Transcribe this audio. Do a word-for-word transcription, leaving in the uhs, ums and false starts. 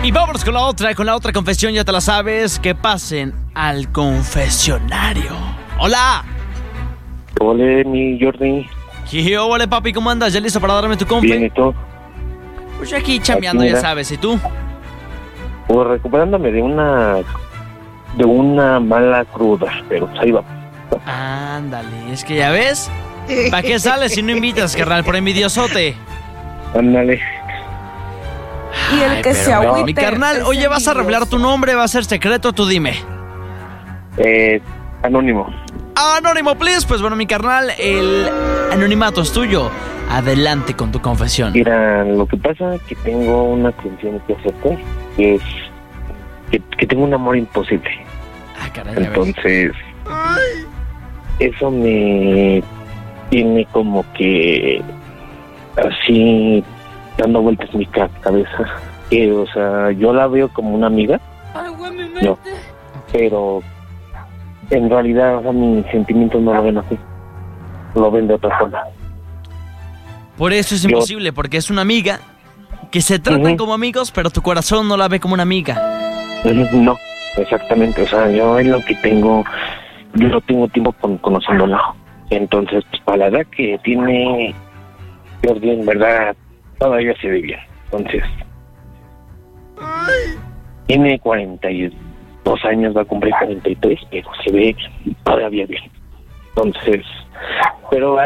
Y vámonos con la otra, con la otra confesión, ya te la sabes. Que pasen al confesionario. ¡Hola! Hola, mi Jordi. ¿Qué hola, papi? ¿Cómo andas? ¿Ya listo para darme tu confe? Bien, ¿y tú? Pues yo aquí chambeando, Aquí, ya mira. sabes. ¿Y tú? Pues recuperándome de una... de una mala cruda, pero pues ahí va. Ándale, es que ya ves. ¿Para qué sales si no invitas, carnal? Por envidiosote. Ándale. Y el Ay, que pero se agüite. Mi carnal, es oye, ¿vas a revelar tu envidioso. nombre? ¿Va a ser secreto? Tú dime. Eh, anónimo. Anónimo, please. Pues bueno, mi carnal, el anonimato es tuyo. Adelante con tu confesión. Mira, lo que pasa es que tengo una confesión que hacerte, que es que, que tengo un amor imposible. Ah, caray, ya ves. Entonces, eso me tiene como que así dando vueltas en mi ca- cabeza. Que, o sea, yo la veo como una amiga, no, pero en realidad, o sea, mis sentimientos no lo ven así, lo ven de otra forma. Por eso es Yo- imposible, porque es una amiga que se tratan Ujú. como amigos, pero tu corazón no la ve como una amiga. No, exactamente, o sea, yo es lo que tengo, yo no tengo tiempo con, conociéndola. Entonces, pues, para la edad que tiene Jordi, en verdad, todavía se ve bien. Entonces, tiene cuarenta y dos años, va a cumplir cuarenta y tres, pero se ve todavía bien. Entonces, pero